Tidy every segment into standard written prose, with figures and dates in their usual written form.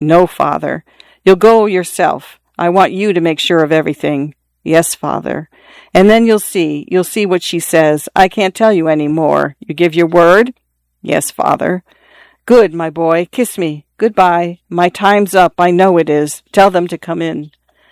No, Father. You'll go yourself. I want you to make sure of everything. Yes, Father. And then you'll see what she says. I can't tell you any more. You give your word? Yes, Father. Good, my boy. Kiss me. Goodbye. My time's up. I know it is. Tell them to come in.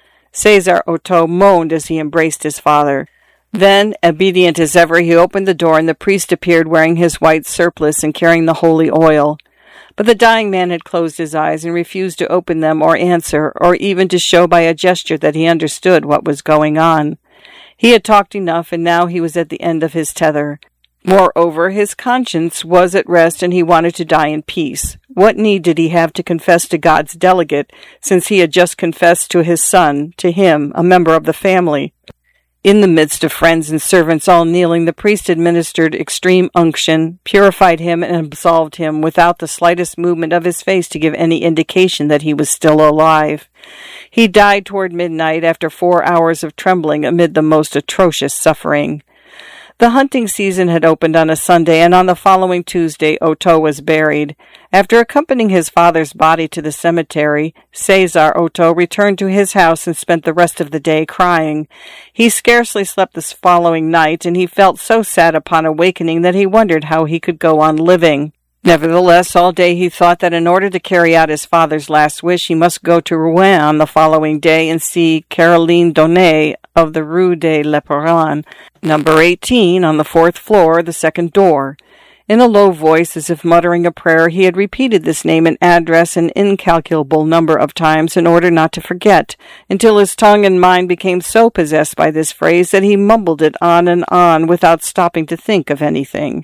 Cesar Otto moaned as he embraced his father. Then, obedient as ever, he opened the door, and the priest appeared wearing his white surplice and carrying the holy oil. But the dying man had closed his eyes and refused to open them or answer, or even to show by a gesture that he understood what was going on. He had talked enough, and now he was at the end of his tether. Moreover, his conscience was at rest, and he wanted to die in peace. What need did he have to confess to God's delegate, since he had just confessed to his son, to him, a member of the family? In the midst of friends and servants all kneeling, the priest administered extreme unction, purified him, and absolved him without the slightest movement of his face to give any indication that he was still alive. He died toward midnight after 4 hours of trembling amid the most atrocious suffering. The hunting season had opened on a Sunday, and on the following Tuesday Otto was buried. After accompanying his father's body to the cemetery, Cesar Otto returned to his house and spent the rest of the day crying. He scarcely slept the following night, and he felt so sad upon awakening that he wondered how he could go on living. Nevertheless, all day he thought that in order to carry out his father's last wish, he must go to Rouen on the following day and see Caroline Donnet of the Rue de l'Éperon, number 18, on the 4th floor, the second door. In a low voice, as if muttering a prayer, he had repeated this name and address an incalculable number of times in order not to forget, until his tongue and mind became so possessed by this phrase that he mumbled it on and on without stopping to think of anything.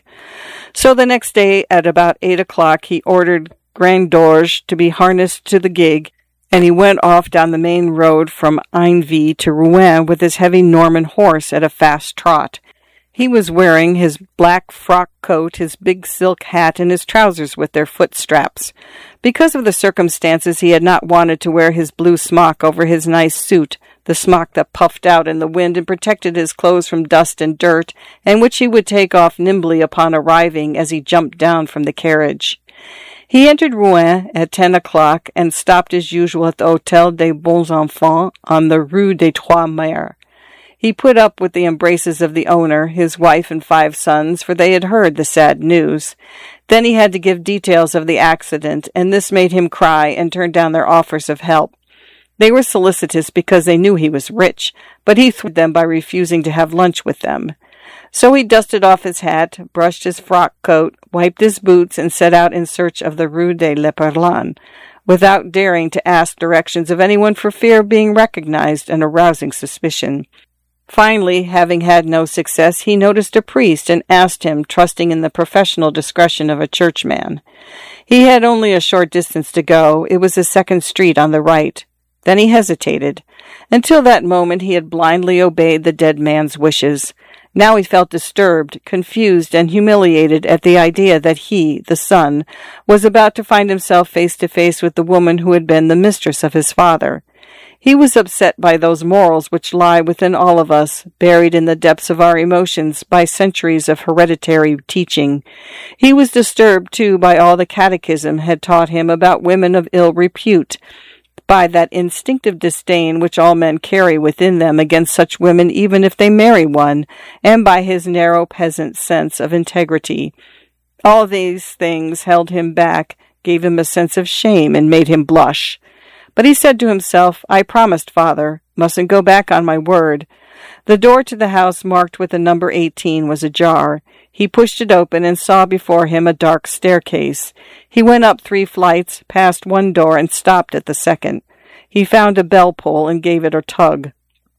So the next day, at about 8 o'clock, he ordered Grandorge to be harnessed to the gig, and he went off down the main road from Ainville to Rouen with his heavy Norman horse at a fast trot. He was wearing his black frock coat, his big silk hat, and his trousers with their foot straps. Because of the circumstances, he had not wanted to wear his blue smock over his nice suit, the smock that puffed out in the wind and protected his clothes from dust and dirt, and which he would take off nimbly upon arriving as he jumped down from the carriage. He entered Rouen at 10 o'clock and stopped as usual at the Hôtel des Bons Enfants on the Rue des Trois Mares. He put up with the embraces of the owner, his wife, and 5 sons, for they had heard the sad news. Then he had to give details of the accident, and this made him cry and turn down their offers of help. They were solicitous because they knew he was rich, but he thwarted them by refusing to have lunch with them. So he dusted off his hat, brushed his frock coat, wiped his boots, and set out in search of the Rue de l'Éperon, without daring to ask directions of anyone for fear of being recognized and arousing suspicion. Finally, having had no success, he noticed a priest and asked him, trusting in the professional discretion of a churchman. He had only a short distance to go. It was the second street on the right. Then he hesitated. Until that moment he had blindly obeyed the dead man's wishes. Now he felt disturbed, confused, and humiliated at the idea that he, the son, was about to find himself face to face with the woman who had been the mistress of his father. He was upset by those morals which lie within all of us, buried in the depths of our emotions by centuries of hereditary teaching. He was disturbed, too, by all the catechism had taught him about women of ill repute, by that instinctive disdain which all men carry within them against such women even if they marry one, and by his narrow peasant sense of integrity. All these things held him back, gave him a sense of shame, and made him blush. But he said to himself, I promised, Father, mustn't go back on my word. The door to the house marked with the number 18 was ajar. He pushed it open and saw before him a dark staircase. He went up 3 flights, passed one door, and stopped at the second. He found a bell-pull and gave it a tug.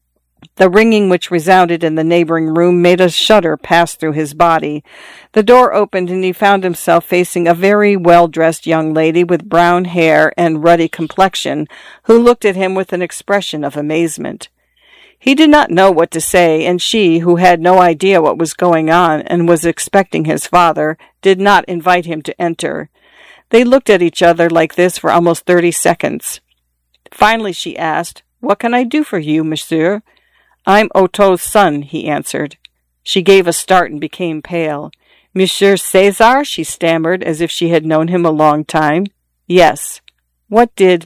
The ringing which resounded in the neighboring room made a shudder pass through his body. The door opened, and he found himself facing a very well-dressed young lady with brown hair and ruddy complexion, who looked at him with an expression of amazement. He did not know what to say, and she, who had no idea what was going on and was expecting his father, did not invite him to enter. They looked at each other like this for almost 30 seconds. Finally she asked, What can I do for you, monsieur? I'm Otto's son, he answered. She gave a start and became pale. Monsieur Cesar, she stammered, as if she had known him a long time. Yes. What did